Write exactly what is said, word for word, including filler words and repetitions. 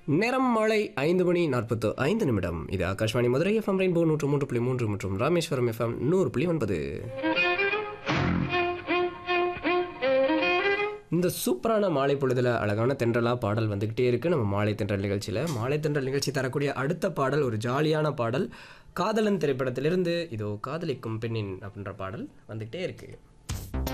நேரம் மாலை ஐந்து மணி நாற்பத்து ஐந்து நிமிடம். இது ஆகாஷ்வாணி மதுரை எஃப்எம் ரெயின்போ நூற்று மூன்று புள்ளி மூன்று மற்றும் ராமேஸ்வரம் எஃப்எம் நூறு புள்ளி ஒன்பது. இந்த சூப்பரான மாலை பொழுதில் அழகான தென்றலாக பாடல் வந்துக்கிட்டே இருக்குது நம்ம மாலை தென்றல் நிகழ்ச்சியில். மாலை தென்றல் நிகழ்ச்சி தரக்கூடிய அடுத்த பாடல் ஒரு ஜாலியான பாடல். காதலன் திரைப்படத்திலிருந்து இதோ காதலிக்கும் பெண்ணின் அப்படின்ற பாடல் வந்துக்கிட்டே இருக்குது.